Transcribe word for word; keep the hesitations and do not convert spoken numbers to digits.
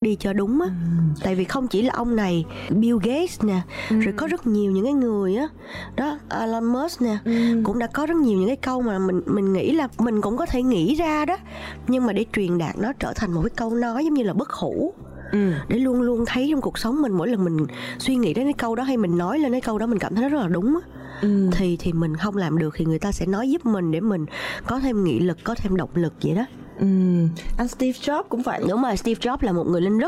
đi cho đúng á. ừ. Tại vì không chỉ là ông này, Bill Gates nè, ừ. rồi có rất nhiều những cái người á đó, Elon Musk nè, ừ. cũng đã có rất nhiều những cái câu mà mình mình nghĩ là mình cũng có thể nghĩ ra đó, nhưng mà để truyền đạt nó trở thành một cái câu nói giống như là bất hủ. Ừ. Để luôn luôn thấy trong cuộc sống mình, mỗi lần mình suy nghĩ đến cái câu đó hay mình nói lên cái câu đó mình cảm thấy nó rất là đúng á. Ừ. thì thì mình không làm được thì người ta sẽ nói giúp mình để mình có thêm nghị lực, có thêm động lực vậy đó. Ừ. Anh Steve Jobs cũng vậy. Đúng rồi, Steve Jobs là một người linh rất